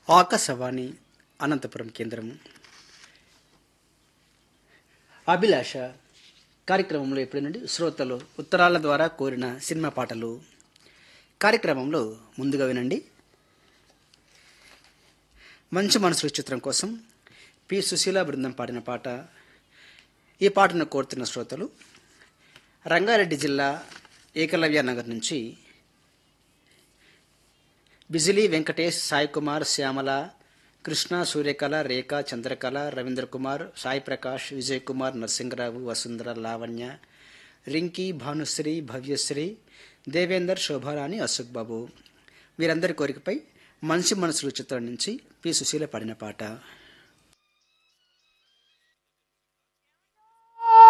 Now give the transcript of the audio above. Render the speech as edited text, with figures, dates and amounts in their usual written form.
ఆకాశవాణి అనంతపురం కేంద్రం. అభిలాష కార్యక్రమంలో ఇప్పటి నుండి శ్రోతలు ఉత్తరాల ద్వారా కోరిన సినిమా పాటలు. కార్యక్రమంలో ముందుగా వినండి. మంచి మనసులు చిత్రం కోసం పి సుశీల బృందం పాడిన పాట. ఈ పాటను కోరుతున్న శ్రోతలు రంగారెడ్డి జిల్లా ఏకలవ్య నగర్ నుంచి బిజిలీ వెంకటేష్, సాయి కుమార్, శ్యామల, కృష్ణ, సూర్యకళ, రేఖ, చంద్రకళ, రవీంద్ర కుమార్, సాయి ప్రకాష్, విజయ్ కుమార్, నరసింగరావు, వసుంధర, లావణ్య, రింకీ, భానుశ్రీ, భవ్యశ్రీ, దేవేందర్, శోభారాణి, అశోక్ బాబు వీరందరి కోరికపై మంచి మనసులు చిత్రం నుంచి పి సుశీల పాడిన పాట.